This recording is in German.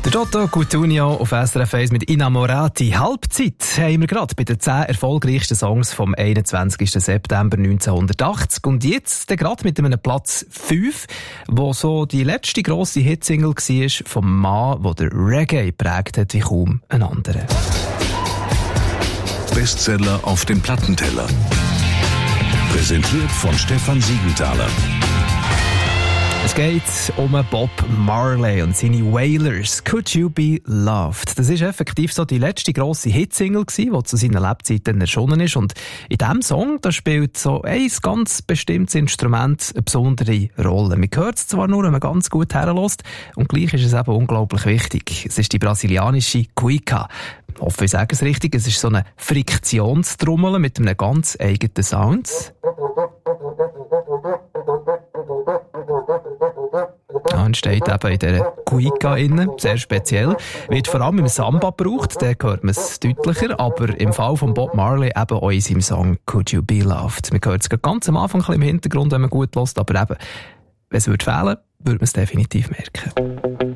Der Giotto Cutugno auf SRF 1 mit Innamorati. Halbzeit haben wir gerade bei den 10 erfolgreichsten Songs vom 21. September 1980. Und jetzt gerade mit einem Platz 5, wo so die letzte grosse Hitsingle war vom Mann, der den Reggae prägt hat wie kaum ein anderer. Bestseller auf dem Plattenteller. Präsentiert von Stefan Siegenthaler. Es geht um Bob Marley und seine Wailers. Could You Be Loved? Das ist effektiv so die letzte grosse Hitsingle gewesen, die zu seiner Lebzeit dann erschienen ist. Und in diesem Song, da spielt so ein ganz bestimmtes Instrument eine besondere Rolle. Man hört es zwar nur, wenn man ganz gut herlässt, und gleich ist es eben unglaublich wichtig. Es ist die brasilianische Cuica. Ich hoffe, ich sage es richtig. Es ist so eine Friktionstrommel mit einem ganz eigenen Sound. Entsteht eben in dieser Cuica innen, sehr speziell. Wird vor allem im Samba gebraucht, da hört man es deutlicher, aber im Fall von Bob Marley eben auch in seinem Song Could You Be Loved. Man hört es ganz am Anfang ein bisschen im Hintergrund, wenn man gut hört, aber eben, wenn es fehlen würde, würde man es definitiv merken.